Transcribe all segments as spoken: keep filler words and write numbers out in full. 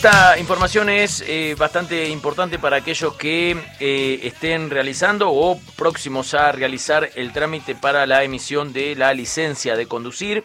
Esta información es eh, bastante importante para aquellos que eh, estén realizando o próximos a realizar el trámite para la emisión de la licencia de conducir.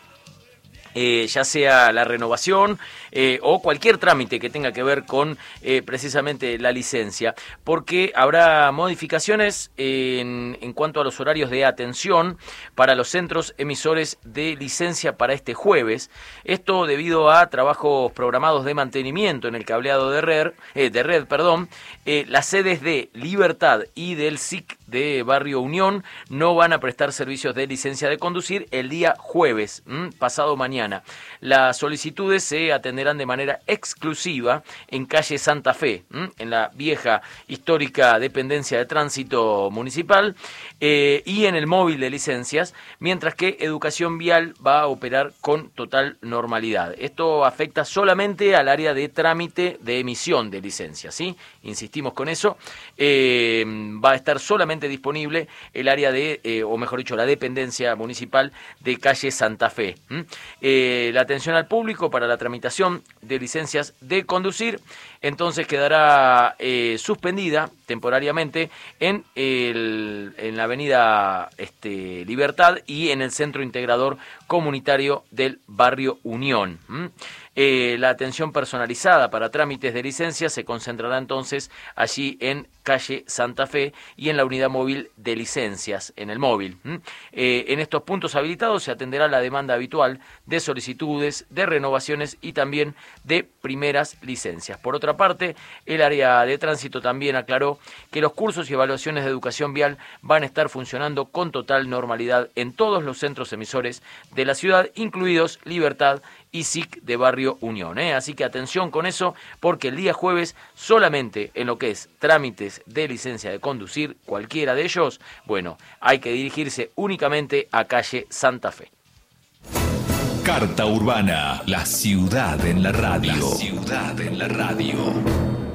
Eh, ya sea la renovación eh, o cualquier trámite que tenga que ver con eh, precisamente la licencia, porque habrá modificaciones en, en cuanto a los horarios de atención para los centros emisores de licencia para este jueves. Esto debido a trabajos programados de mantenimiento en el cableado de red, eh, de red, perdón. Eh, las sedes de Libertad y del S I C de Barrio Unión no van a prestar servicios de licencia de conducir el día jueves, ¿m? pasado mañana. Las solicitudes se atenderán de manera exclusiva en calle Santa Fe, ¿m? en la vieja histórica dependencia de tránsito municipal, eh, y en el móvil de licencias, mientras que Educación Vial va a operar con total normalidad. Esto afecta solamente al área de trámite de emisión de licencias, ¿sí? Insistimos con eso. Eh, va a estar solamente disponible el área de, eh, o mejor dicho, la dependencia municipal de calle Santa Fe. ¿Mm? Eh, la atención al público para la tramitación de licencias de conducir, entonces quedará eh, suspendida temporariamente en, el, en la avenida este, Libertad y en el Centro Integrador Comunitario del Barrio Unión. ¿Mm? Eh, la atención personalizada para trámites de licencia se concentrará entonces allí en calle Santa Fe y en la unidad móvil de licencias, en el móvil. ¿Mm? Eh, en estos puntos habilitados se atenderá la demanda habitual de solicitudes, de renovaciones y también de primeras licencias. Por otra parte, el área de tránsito también aclaró que los cursos y evaluaciones de educación vial van a estar funcionando con total normalidad en todos los centros emisores de la ciudad, incluidos Libertad y S I C de Barrio Unión. ¿eh? Así que atención con eso, porque el día jueves solamente en lo que es trámites de licencia de conducir, cualquiera de ellos, bueno, hay que dirigirse únicamente a calle Santa Fe. Carta Urbana, la ciudad en la radio. La ciudad en la radio.